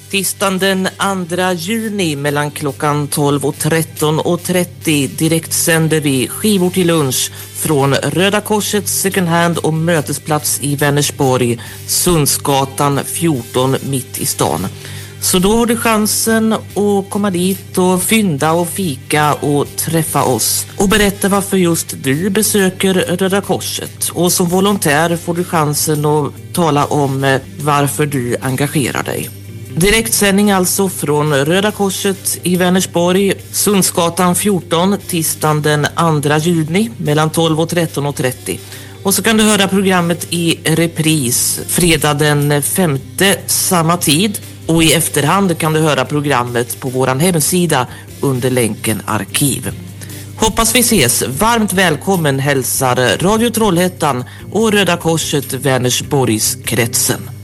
Tisdagen den 2 juni mellan klockan 12 och 13.30 direkt sänder vi skivor till lunch från Röda Korsets second hand och mötesplats i Vänersborg, Sundsgatan 14 mitt i stan. Så då har du chansen att komma dit och fynda och fika och träffa oss och berätta varför just du besöker Röda Korset. Och som volontär får du chansen att tala om varför du engagerar dig. Direktsändning alltså från Röda Korset i Vänersborg, Sundsgatan 14, tisdagen den 2 juni mellan 12 och 13.30. Och så kan du höra programmet i repris fredag den 5:e samma tid. Och i efterhand kan du höra programmet på våran hemsida under länken arkiv. Hoppas vi ses. Varmt välkommen hälsar Radio Trollhättan och Röda Korset Vänersborgs kretsen.